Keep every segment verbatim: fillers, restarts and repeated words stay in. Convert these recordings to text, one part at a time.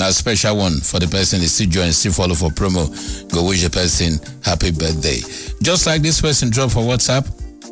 a special one for the person is still join, still follow for promo. Go wish the person happy birthday. Just like this person dropped for WhatsApp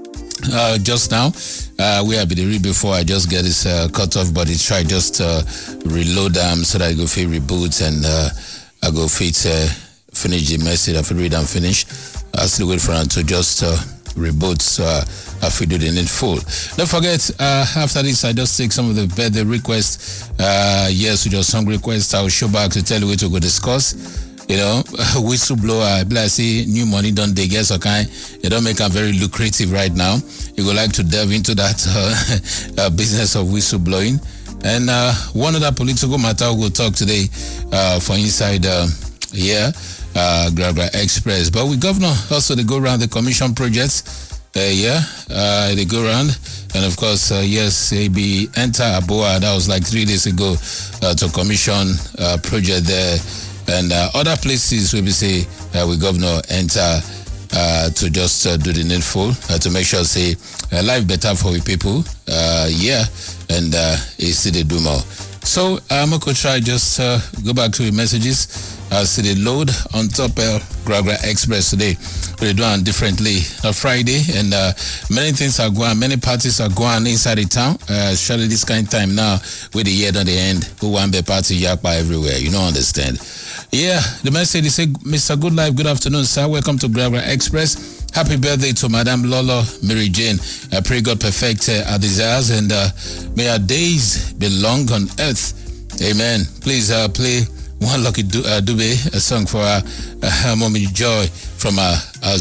uh, just now. Uh, we have been read before I just get this uh, cut off, but it's try just uh, reload them so that I go fit reboot and uh, I go fit uh, finish the message. I read and finish. I still wait for them to just uh, reboot so uh, I feel do the needful. Don't forget, uh, after this, I just take some of the birthday requests. Uh, yes, with your song requests, I'll show back to tell you what to go discuss. You know, whistleblower, I see new money don't they get so kind. They don't make them very lucrative right now. You would like to delve into that uh, uh, business of whistleblowing. And uh, one other political matter we'll talk today uh, for inside uh, here, uh, Gragra Express. But with governor, also they go around the commission projects. Uh, yeah, uh, they go around. And of course, uh, yes, they be enter Aboa. That was like three days ago uh, to commission uh, project there. And uh, other places where we say uh, we governor enter uh, to just uh, do the needful uh, to make sure say uh, life better for we people. Uh, yeah, and uh, it's still the do more. So I'm going to try just uh, go back to the messages. I uh, see the load on top of Gragra Express today. We're doing differently on Friday, and uh, many things are going, many parties are going inside the town. Uh, surely this kind of time now with the year on the end, who want the party yakpa everywhere. You don't understand. Yeah, the message is, Mister Good Life, good afternoon, sir. Welcome to Gragra Express. Happy birthday to Madame Lolo Mary Jane. I pray God perfect uh, our desires and uh, may our days be long on earth. Amen. Please uh, play one Lucky du- uh, Dube, a song for our uh, Mommy Joy from uh,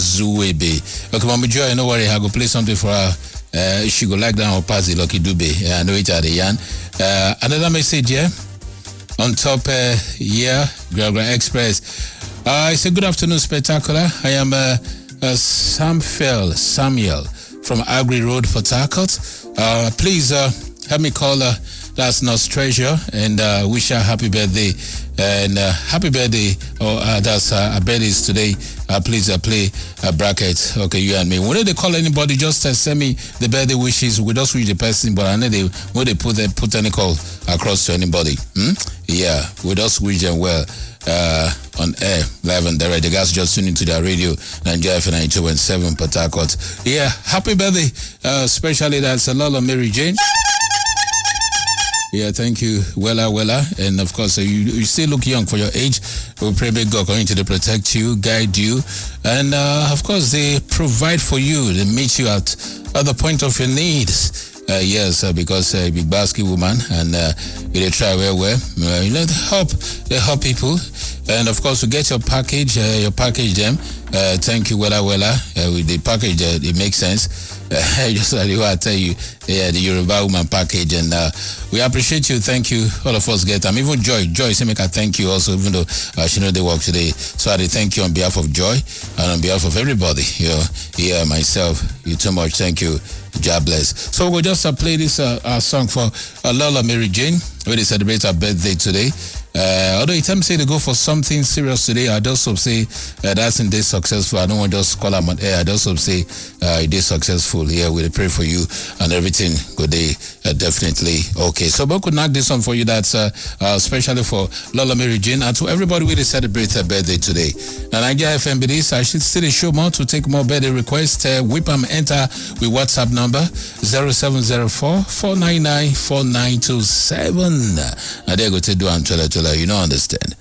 Azuwebe. Okay, Mommy Joy, no worry, I go play something for her. Uh, she go like that or pass the Lucky Dube. Yeah, I know it at the yan. Uh, another message here. On top uh, here, Gragra Express. Uh, it's a good afternoon, spectacular. I am uh, uh, Samuel Samuel from Agri Road, Port Harcourt. Uh, please uh, help me call uh, that's North Treasure and uh, wish her happy birthday. And uh, happy birthday, or uh, that's uh, her birthday is today. Uh, please uh, play a bracket. Okay, you and me. Whenever they call anybody, just uh, send me the birthday wishes. We just wish the person, but I know they when they put they put any call across to anybody. Hmm? Yeah, we just wish them well uh, on air, live and direct. The guys just tuning into their radio, Nigeria F M ninety-two point seven Port Harcourt. Yeah, happy birthday, uh, especially that's a lot of Mary Jane. Yeah, thank you, Wella Wella. And of course, uh, you, you still look young for your age. We pray may God continue to protect you, guide you. And uh, of course, they provide for you. They meet you at, at the point of your needs. Uh, yes, uh, because uh, big basket woman and uh, they try well, well. Uh, you know, they help, they help people. And of course, to get your package, uh, your package them. Uh, thank you, Wella Wella. Uh, with the package, uh, it makes sense. Uh, just like I tell you, yeah, the Yoruba woman package, and uh, we appreciate you. Thank you, all of us get them. Even Joy, Joy, say make a thank you also, even though uh, she know they work today. So I thank you on behalf of Joy and on behalf of everybody. You know, yeah, myself, you too much. Thank you. God bless. So we'll just uh, play this uh, uh, song for uh, Lola Mary Jane, where they celebrate her birthday today. Uh, although it's time to say they go for something serious today, I just hope say uh, that's in this successful. I don't want to just call them on air. I just hope say uh, it is successful. Yeah, we pray for you and everything. Good day, uh, definitely okay. So we could knock this one for you. That's uh, uh, especially for Lola Mary Jane and to everybody who celebrate her birthday today. Now, Nigeria F M B this. I should still show more to take more birthday requests. Uh, whip them enter with WhatsApp number zero seven zero four, four nine nine, four nine two seven. Now they go to do and tell you don't understand.